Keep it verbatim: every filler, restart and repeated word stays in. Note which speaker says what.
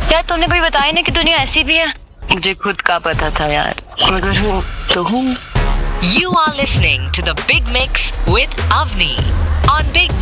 Speaker 1: यार तूने कोई बताया नहीं कि दुनिया ऐसी भी है। मुझे खुद का पता था यार, मगर हूँ तो हूँ।
Speaker 2: You are listening to the Big Mix with Avni on Big